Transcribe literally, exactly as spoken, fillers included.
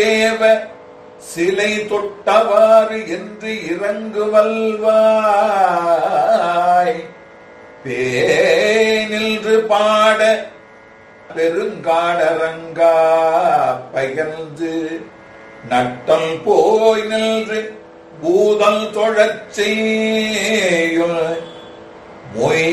தேவ சிலை தொட்டவாறு என்று இறங்குவல்வாய் பேனின்று பாட பெருங்காடரங்கா பகர்ந்து நட்டம் போய் நின்று பூதல் தொழச் செய்யுள் மொய்